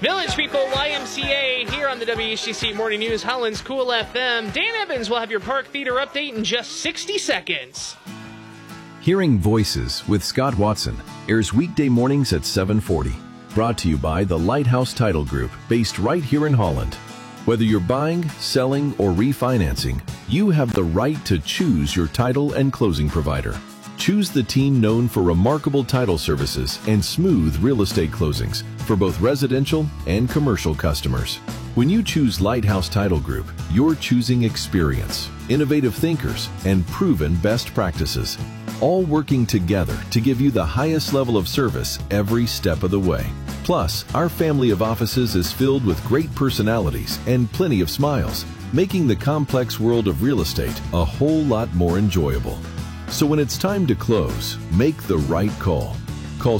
Village People YMCA here on the WHTC Morning News, Holland's Cool FM. Dan Evans will have your Park Theater update in just 60 seconds. Hearing Voices with Scott Watson airs weekday mornings at 7:40. Brought to you by the Lighthouse Title Group, based right here in Holland. Whether you're buying, selling, or refinancing, you have the right to choose your title and closing provider. Choose the team known for remarkable title services and smooth real estate closings for both residential and commercial customers. When you choose Lighthouse Title Group, you're choosing experience, innovative thinkers, and proven best practices, all working together to give you the highest level of service every step of the way. Plus, our family of offices is filled with great personalities and plenty of smiles, making the complex world of real estate a whole lot more enjoyable. So when it's time to close, make the right call. Call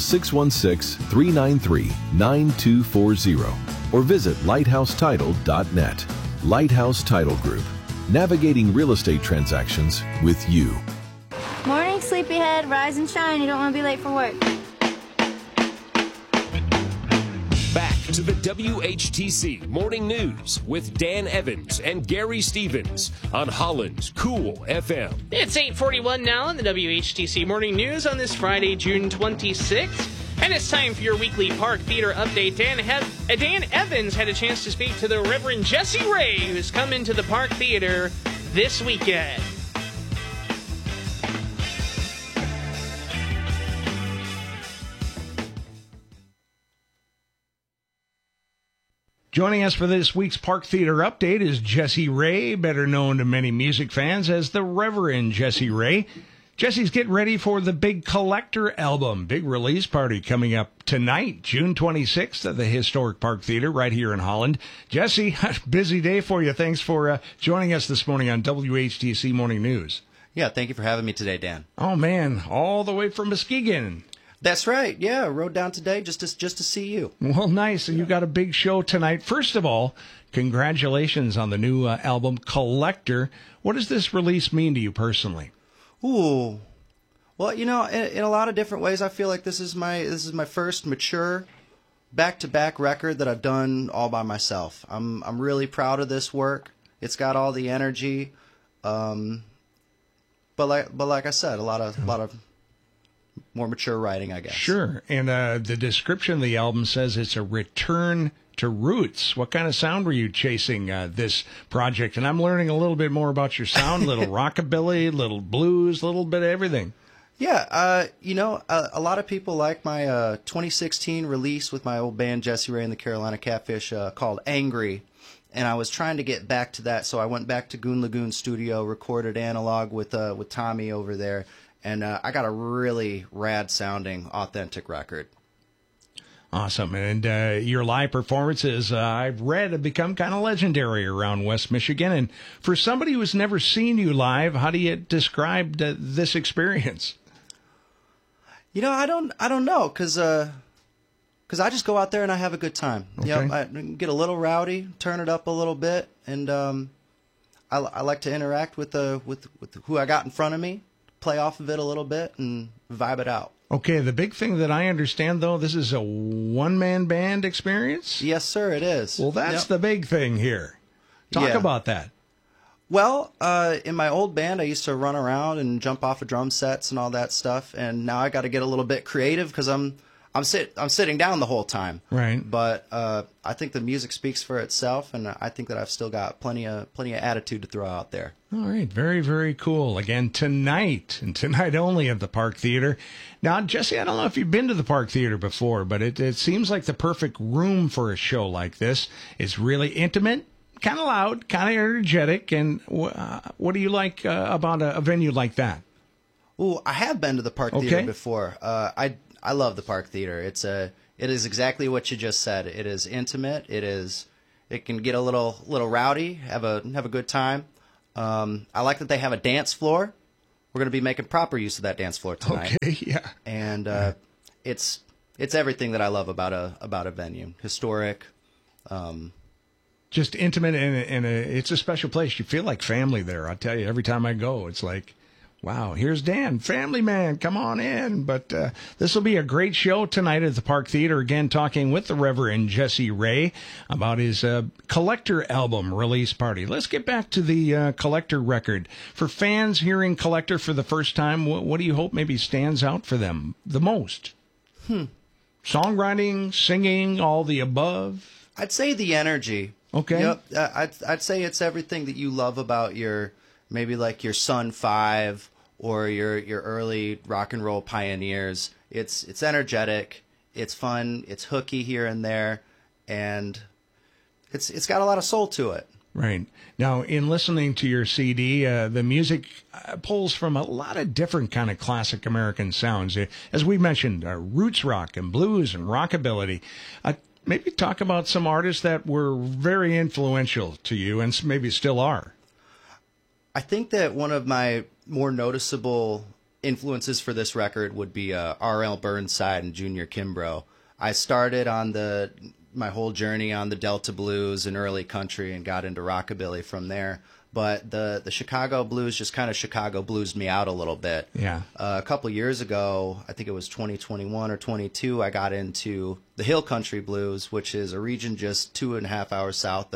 616-393-9240 or visit lighthousetitle.net. Lighthouse Title Group, navigating real estate transactions with you. Morning, sleepyhead. Rise and shine. You don't want to be late for work. Back to the WHTC Morning News with Dan Evans and Gary Stevens on Holland's Cool FM. It's 8:41 now on the WHTC Morning News on this Friday, June 26th. And it's time for your weekly Park Theater update. Dan Evans had a chance to speak to the Reverend Jesse Ray, who's coming to the Park Theater this weekend. Joining us for this week's Park Theater update is Jesse Ray, better known to many music fans as the Reverend Jesse Ray. Jesse's getting ready for the Big Collector album. Big release party coming up tonight, June 26th at the Historic Park Theater right here in Holland. Jesse, busy day for you. Thanks for joining us this morning on WHTC Morning News. Yeah, thank you for having me today, Dan. Oh, man, all the way from Muskegon. That's right. Yeah, I rode down today just to see you. Well, nice. And you got a big show tonight. First of all, congratulations on the new album, Collector. What does this release mean to you personally? Ooh. Well, you know, in a lot of different ways, I feel like this is my first mature back-to-back record that I've done all by myself. I'm really proud of this work. It's got all the energy. But like I said, a lot of more mature writing, I guess. Sure. And the description of the album says it's a return to roots. What kind of sound were you chasing this project? And I'm learning a little bit more about your sound, little rockabilly, little blues, a little bit of everything. Yeah, you know, a lot of people like my 2016 release with my old band Jesse Ray and the Carolina Catfish called Angry. And I was trying to get back to that, so I went back to Goon Lagoon Studio, recorded analog with Tommy over there. And I got a really rad-sounding, authentic record. Awesome. And your live performances, I've read, have become kind of legendary around West Michigan. And for somebody who's never seen you live, how do you describe this experience? You know, I don't know, because I just go out there and I have a good time. Okay. You know, I get a little rowdy, turn it up a little bit, and I like to interact with who I got in front of me. Play off of it a little bit and vibe it out. Okay, the big thing that I understand, though, this is a one-man band experience? Yes, sir, it is. Well, that's the big thing here. Talk about that. Well, in my old band, I used to run around and jump off of drum sets and all that stuff, and now I got to get a little bit creative because I'm sitting down the whole time. Right. But I think the music speaks for itself, and I think that I've still got plenty of attitude to throw out there. All right. Very, very cool. Again, tonight, and tonight only at the Park Theater. Now, Jesse, I don't know if you've been to the Park Theater before, but it seems like the perfect room for a show like this. It's really intimate, kind of loud, kind of energetic. And what do you like about a venue like that? Ooh, I have been to the Park Theater before. I love the Park Theater. It is exactly what you just said. It is intimate. It can get a little rowdy. Have a good time. I like that they have a dance floor. We're going to be making proper use of that dance floor tonight. Okay, yeah. And it's everything that I love about a venue. Historic. Just intimate, and it's a special place. You feel like family there. I tell you, every time I go, it's like Wow, here's Dan, family man, come on in. But this will be a great show tonight at the Park Theater. Again, talking with the Reverend Jesse Ray about his Collector album release party. Let's get back to the Collector record. For fans hearing Collector for the first time, what do you hope maybe stands out for them the most? Songwriting, singing, all the above? I'd say the energy. Okay. Yep. I'd say it's everything that you love about maybe like your Sun 5 or your early rock and roll pioneers. It's energetic, it's fun, it's hooky here and there, and it's got a lot of soul to it. Right. Now, in listening to your CD, the music pulls from a lot of different kind of classic American sounds. As we mentioned, roots rock and blues and rockabilly. Maybe talk about some artists that were very influential to you and maybe still are. I think that one of my more noticeable influences for this record would be R.L. Burnside and Junior Kimbrough. I started on my whole journey on the Delta blues and early country and got into rockabilly from there. But the Chicago blues just kind of Chicago bluesed me out a little bit. Yeah. A couple years ago, I think it was 2021 or 22, I got into the Hill Country blues, which is a region just 2.5 hours south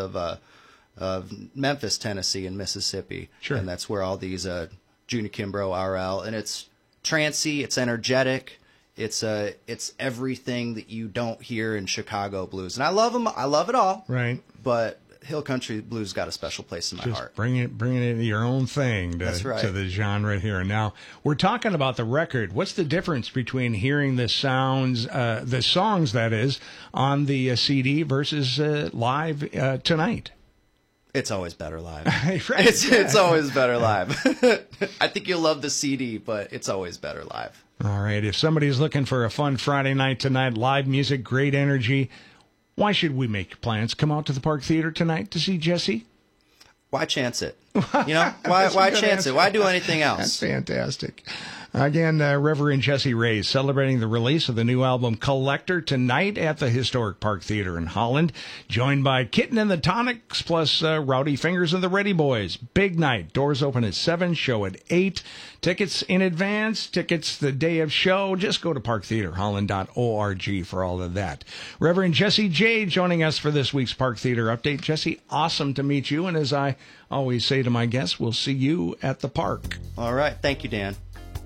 of Memphis, Tennessee, and Mississippi. Sure. And that's where all these Junior Kimbrough, RL, and it's trancy, it's energetic, it's everything that you don't hear in Chicago blues, and I love them. I love it all. Right. But Hill Country blues got a special place in my heart. Bringing it your own thing That's right. to the genre here. Now, we're talking about the record. What's the difference between hearing the songs that is, on the CD versus live tonight? It's always better live. Right. It's always better live. I think you'll love the CD, but it's always better live. All right. If somebody's looking for a fun Friday night tonight, live music, great energy, why should we make plans? Come out to the Park Theater tonight to see Jesse? Why chance it? You know, why chance it? Why do anything else? That's fantastic. Again, Reverend Jesse Ray celebrating the release of the new album Collector tonight at the Historic Park Theater in Holland, joined by Kitten and the Tonics plus Rowdy Fingers and the Ready Boys. Big night. Doors open at 7, show at 8. Tickets in advance, tickets the day of show. Just go to parktheaterholland.org for all of that. Reverend Jesse J joining us for this week's Park Theater Update. Jesse, awesome to meet you. And as I always say to my guests, we'll see you at the park. All right. Thank you, Dan.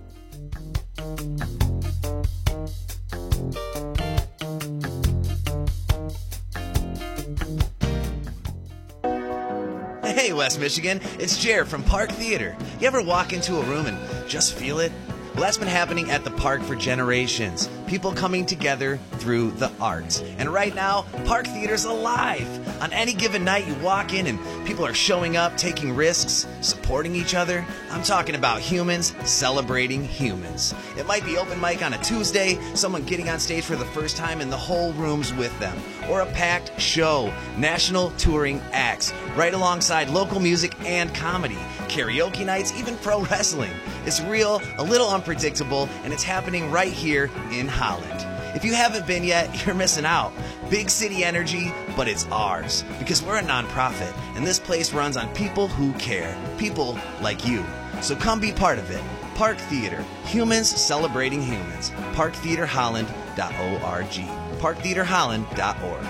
Hey, West Michigan, it's Jer from Park Theater. You ever walk into a room and just feel it? Well, that's been happening at the park for generations. People coming together through the arts. And right now, Park Theater's alive. On any given night, you walk in and people are showing up, taking risks, supporting each other. I'm talking about humans celebrating humans. It might be open mic on a Tuesday, someone getting on stage for the first time and the whole room's with them. Or a packed show, national touring acts, right alongside local music and comedy, karaoke nights, even pro wrestling. It's real, a little unpredictable, and it's happening right here in Holland. If you haven't been yet, you're missing out. Big city energy, but it's ours. Because we're a nonprofit, and this place runs on people who care. People like you. So come be part of it. Park Theater. Humans celebrating humans. parktheaterholland.org. parktheaterholland.org.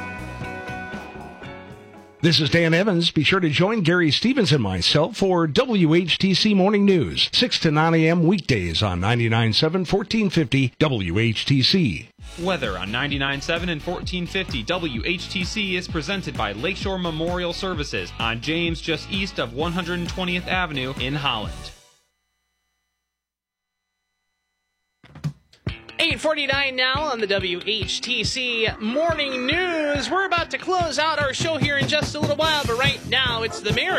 This is Dan Evans. Be sure to join Gary Stevens and myself for WHTC Morning News, 6 to 9 a.m. weekdays on 99.7 1450 WHTC. Weather on 99.7 and 1450 WHTC is presented by Lakeshore Memorial Services on James, just east of 120th Avenue in Holland. 8:49 now on the WHTC Morning News. We're about to close out our show here in just a little while, but right now it's the Mayor